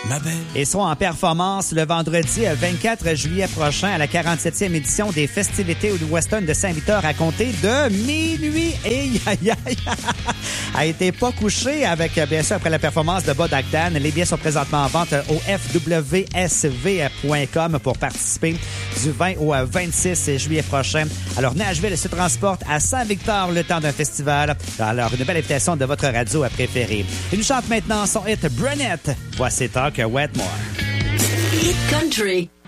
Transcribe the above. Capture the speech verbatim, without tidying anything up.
Ma belle. Et seront en performance le vendredi vingt-quatre juillet prochain à la quarante-septième édition des festivités du Western de Saint-Victor à compter de minuit. Et aïe, aïe, a été pas couché avec, bien sûr, après la performance de Bob Actan. Les billets sont présentement en vente au f w s v point com pour participer du vingt au vingt-six juillet prochain. Alors, Nashville se transporte à Saint-Victor le temps d'un festival. Alors, une belle invitation de votre radio préférée. Il nous chante maintenant son hit Brunette. Voici Talk Wetmore. Hit Country.